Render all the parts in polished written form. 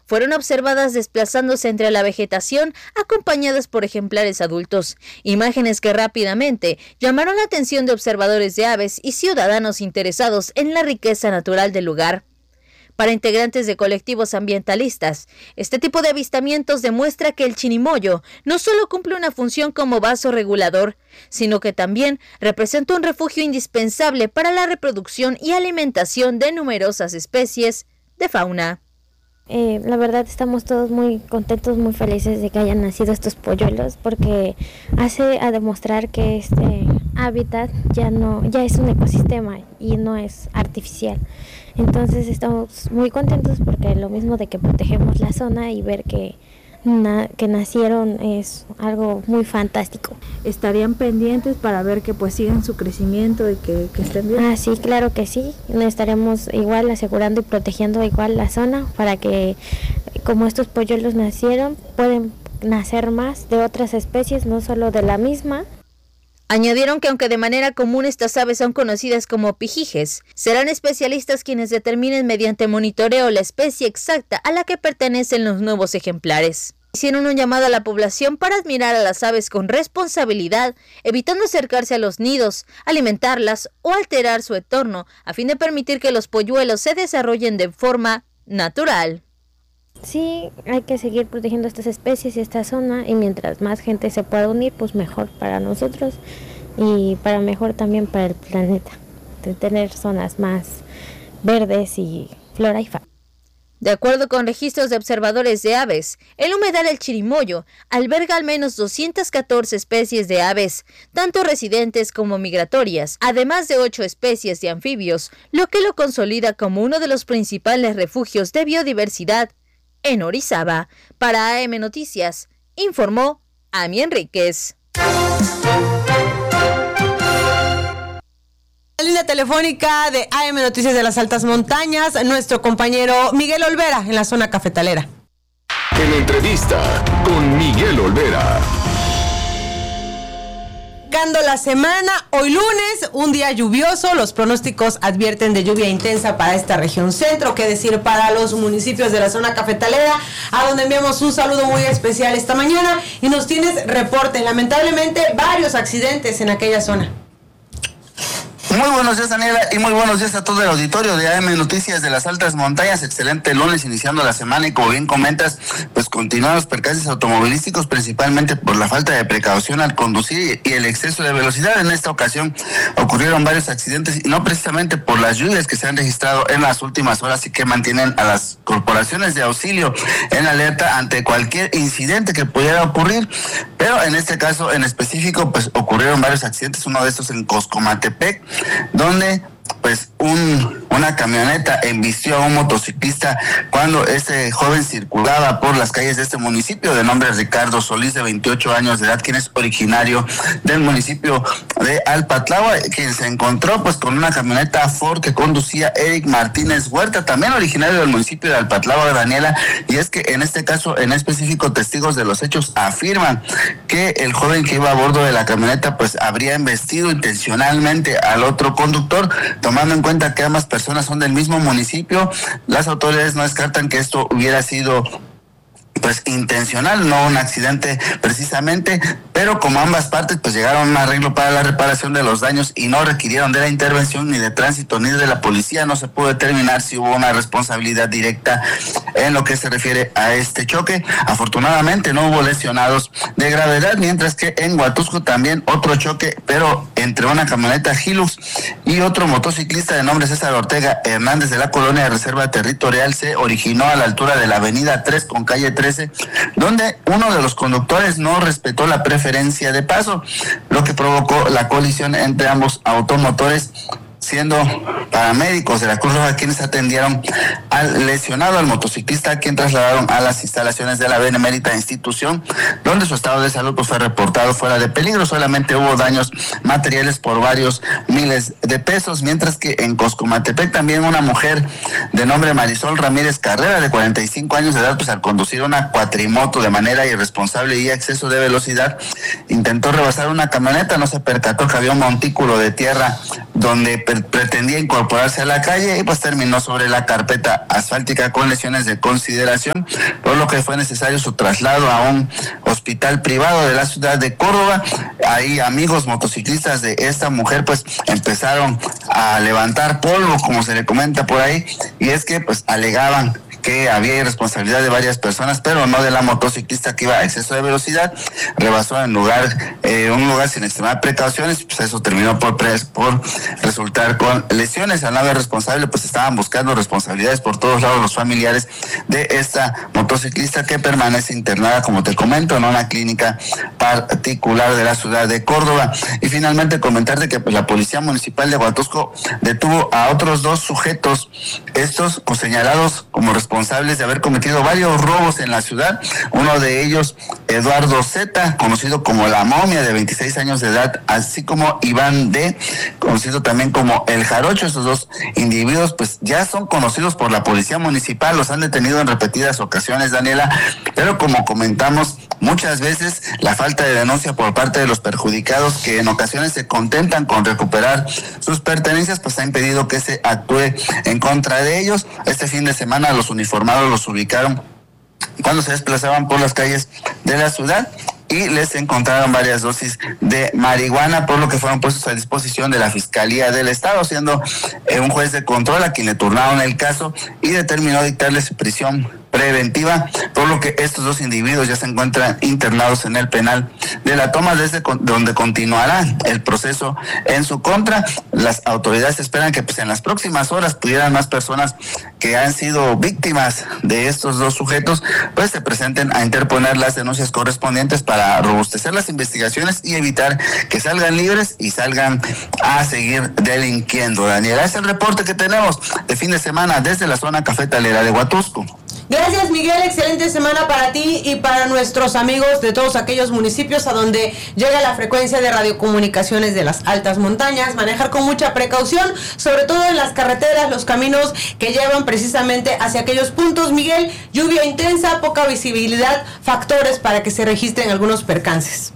fueron observadas desplazándose entre la vegetación acompañadas por ejemplares adultos, imágenes que rápidamente llamaron la atención de observadores de aves y ciudadanos interesados en la riqueza natural del lugar. Para integrantes de colectivos ambientalistas, este tipo de avistamientos demuestra que el chirimoyo no solo cumple una función como vaso regulador, sino que también representa un refugio indispensable para la reproducción y alimentación de numerosas especies de fauna. La verdad estamos todos muy contentos, muy felices de que hayan nacido estos polluelos, porque hace a demostrar que este hábitat ya es un ecosistema y no es artificial. Entonces estamos muy contentos porque lo mismo de que protegemos la zona y ver que nacieron es algo muy fantástico. ¿Estarían pendientes para ver que pues sigan su crecimiento y que estén bien? Sí, claro que sí. Estaremos igual asegurando y protegiendo igual la zona para que, como estos polluelos nacieron, pueden nacer más de otras especies, no solo de la misma. Añadieron que aunque de manera común estas aves son conocidas como pijijes, serán especialistas quienes determinen mediante monitoreo la especie exacta a la que pertenecen los nuevos ejemplares. Hicieron un llamado a la población para admirar a las aves con responsabilidad, evitando acercarse a los nidos, alimentarlas o alterar su entorno, a fin de permitir que los polluelos se desarrollen de forma natural. Sí, hay que seguir protegiendo estas especies y esta zona, y mientras más gente se pueda unir, pues mejor para nosotros y para mejor también para el planeta, de tener zonas más verdes y flora y fauna. De acuerdo con registros de observadores de aves, el humedal El Chirimoyo alberga al menos 214 especies de aves, tanto residentes como migratorias, además de 8 especies de anfibios, lo que lo consolida como uno de los principales refugios de biodiversidad en Orizaba. Para AM Noticias, informó Ami Enríquez. La línea telefónica de AM Noticias de las Altas Montañas, nuestro compañero Miguel Olvera en la zona cafetalera. En entrevista con Miguel Olvera. La semana, hoy lunes, un día lluvioso, los pronósticos advierten de lluvia intensa para esta región centro, qué decir para los municipios de la zona cafetalera, a donde enviamos un saludo muy especial esta mañana, y nos tienes reporte, lamentablemente varios accidentes en aquella zona. Muy buenos días, Daniela, y muy buenos días a todo el auditorio de AM Noticias de las Altas Montañas. Excelente lunes iniciando la semana, y como bien comentas, pues continúan los percances automovilísticos, principalmente por la falta de precaución al conducir y el exceso de velocidad. En esta ocasión ocurrieron varios accidentes, y no precisamente por las lluvias que se han registrado en las últimas horas, y que mantienen a las corporaciones de auxilio en alerta ante cualquier incidente que pudiera ocurrir. Pero en este caso en específico, pues ocurrieron varios accidentes, uno de estos en Coscomatepec, donde pues una camioneta embistió a un motociclista cuando este joven circulaba por las calles de este municipio, de nombre Ricardo Solís, de 28 años de edad, quien es originario del municipio de Alpatlagua, quien se encontró pues con una camioneta Ford que conducía Eric Martínez Huerta, también originario del municipio de Alpatlagua, Daniela. Y es que en este caso en específico, testigos de los hechos afirman que el joven que iba a bordo de la camioneta pues habría embestido intencionalmente al otro conductor. Tomando en cuenta que ambas personas son del mismo municipio, las autoridades no descartan que esto hubiera sido pues intencional, no un accidente precisamente, pero como ambas partes pues llegaron a un arreglo para la reparación de los daños y no requirieron de la intervención ni de tránsito ni de la policía, no se pudo determinar si hubo una responsabilidad directa en lo que se refiere a este choque. Afortunadamente no hubo lesionados de gravedad, mientras que en Huatusco también otro choque, pero entre una camioneta Hilux y otro motociclista de nombre César Ortega Hernández, de la colonia Reserva Territorial, se originó a la altura de la avenida 3 con calle 13, donde uno de los conductores no respetó la preferencia de paso, lo que provocó la colisión entre ambos automotores, siendo paramédicos de la Cruz Roja quienes atendieron al lesionado, al motociclista, a quien trasladaron a las instalaciones de la benemérita institución, donde su estado de salud pues fue reportado fuera de peligro. Solamente hubo daños materiales por varios miles de pesos, mientras que en Coscomatepec también una mujer de nombre Marisol Ramírez Carrera, de 45 años de edad, pues al conducir una cuatrimoto de manera irresponsable y a exceso de velocidad, intentó rebasar una camioneta, no se percató que había un montículo de tierra donde pretendía incorporarse a la calle y pues terminó sobre la carpeta asfáltica con lesiones de consideración, por lo que fue necesario su traslado a un hospital privado de la ciudad de Córdoba. Ahí amigos motociclistas de esta mujer pues empezaron a levantar polvo, como se le comenta por ahí, y es que pues alegaban que había irresponsabilidad de varias personas, pero no de la motociclista que iba a exceso de velocidad, rebasó en un lugar sin extremar precauciones, pues eso terminó por resultar con lesiones. Al nave responsable, pues estaban buscando responsabilidades por todos lados los familiares de esta motociclista, que permanece internada, como te comento, en una clínica particular de la ciudad de Córdoba. Y finalmente comentarte que pues, la Policía Municipal de Huatusco detuvo a otros 2 sujetos, estos señalados como responsables de haber cometido varios robos en la ciudad. Uno de ellos, Eduardo Z, conocido como La Momia, de 26 años de edad, así como Iván D, conocido también como El Jarocho. Estos 2 individuos pues ya son conocidos por la Policía Municipal, los han detenido en repetidas ocasiones, Daniela, pero como comentamos, muchas veces la falta de denuncia por parte de los perjudicados, que en ocasiones se contentan con recuperar sus pertenencias, pues ha impedido que se actúe en contra de ellos. Este fin de semana los uniformados los ubicaron cuando se desplazaban por las calles de la ciudad y les encontraron varias dosis de marihuana, por lo que fueron puestos a disposición de la Fiscalía del Estado, siendo un juez de control a quien le turnaron el caso y determinó dictarles prisión preventiva, por lo que estos 2 individuos ya se encuentran internados en el penal de La Toma, desde donde continuará el proceso en su contra. Las autoridades esperan que pues en las próximas horas pudieran más personas que han sido víctimas de estos 2 sujetos pues se presenten a interponer las denuncias correspondientes para robustecer las investigaciones y evitar que salgan libres y salgan a seguir delinquiendo. Daniela, es el reporte que tenemos de fin de semana desde la zona cafetalera de Huatusco. Gracias, Miguel, excelente semana para ti y para nuestros amigos de todos aquellos municipios a donde llega la frecuencia de radiocomunicaciones de las altas montañas. Manejar con mucha precaución, sobre todo en las carreteras, los caminos que llevan precisamente hacia aquellos puntos. Miguel, lluvia intensa, poca visibilidad, factores para que se registren algunos percances.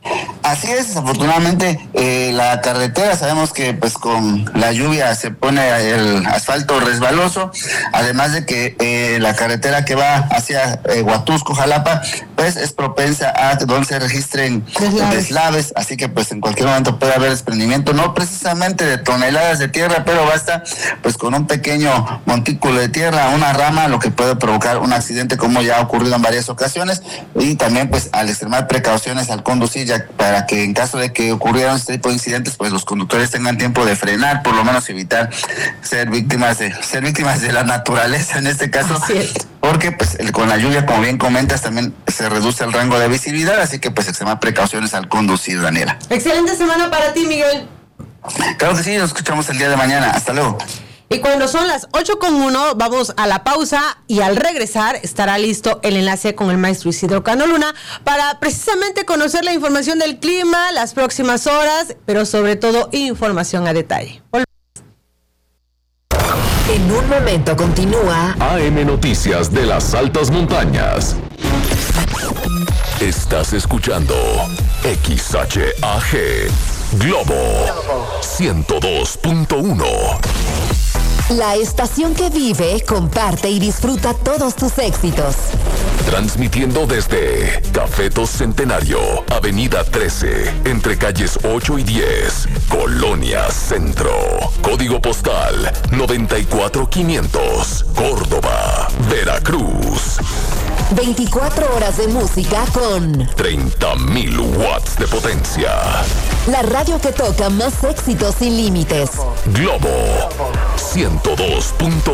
Así es, desafortunadamente la carretera, sabemos que pues con la lluvia se pone el asfalto resbaloso, además de que la carretera que va hacia Huatusco, Jalapa, pues es propensa a donde se registren deslaves, así que pues en cualquier momento puede haber desprendimiento, no precisamente de toneladas de tierra, pero basta pues con un pequeño montículo de tierra, una rama, lo que puede provocar un accidente, como ya ha ocurrido en varias ocasiones, y también pues al extremar precauciones al conducir, ya para que en caso de que ocurrieran este tipo de incidentes, pues los conductores tengan tiempo de frenar, por lo menos evitar ser víctimas de la naturaleza en este caso, porque pues con la lluvia, como bien comentas, también se reduce el rango de visibilidad, así que pues extremar precauciones al conducir, Daniela. Excelente semana para ti, Miguel. Claro que sí, nos escuchamos el día de mañana. Hasta luego. Y cuando son las 8:01, vamos a la pausa y al regresar estará listo el enlace con el maestro Isidro Cano Luna para precisamente conocer la información del clima, las próximas horas, pero sobre todo información a detalle. En un momento continúa AM Noticias de las Altas Montañas. Estás escuchando XHAG Globo 102.1. la estación que vive, comparte y disfruta todos tus éxitos. Transmitiendo desde Cafetos Centenario, Avenida 13, entre calles 8 y 10, Colonia Centro. Código postal 94500, Córdoba, Veracruz. 24 horas de música con 30.000 watts de potencia. La radio que toca más éxitos sin límites. Globo 102.1.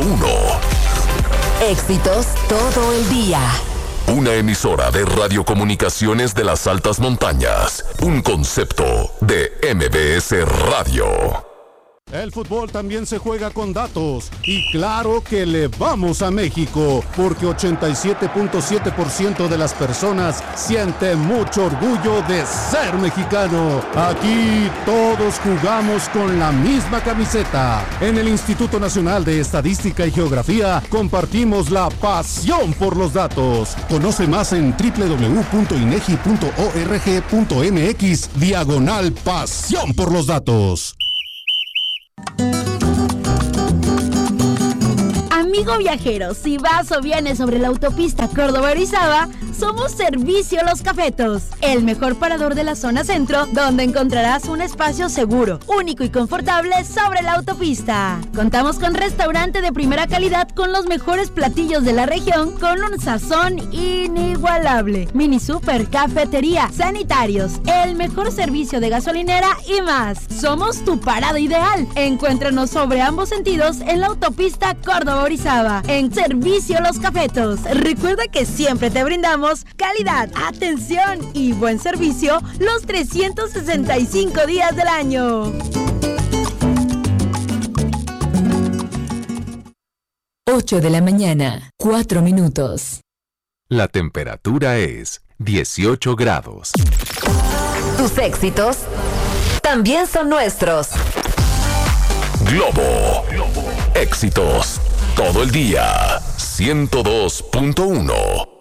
Éxitos todo el día. Una emisora de radiocomunicaciones de las altas montañas. Un concepto de MBS Radio. El fútbol también se juega con datos y claro que le vamos a México porque 87.7% de las personas siente mucho orgullo de ser mexicano. Aquí todos jugamos con la misma camiseta. En el Instituto Nacional de Estadística y Geografía compartimos la pasión por los datos. Conoce más en www.inegi.org.mx/pasión por los datos. Amigo viajero, si vas o vienes sobre la autopista Córdoba-Orizaba, somos Servicio Los Cafetos, el mejor parador de la zona centro, donde encontrarás un espacio seguro, único y confortable sobre la autopista. Contamos con restaurante de primera calidad con los mejores platillos de la región con un sazón inigualable. Mini super, cafetería, sanitarios, el mejor servicio de gasolinera y más. Somos tu parada ideal. Encuéntranos sobre ambos sentidos en la autopista Córdoba-Orizaba, en Servicio Los Cafetos. Recuerda que siempre te brindamos calidad, atención y buen servicio los 365 días del año. 8 de la mañana, 4 minutos. La temperatura es 18 grados. Tus éxitos también son nuestros. Globo. Éxitos todo el día. 102.1.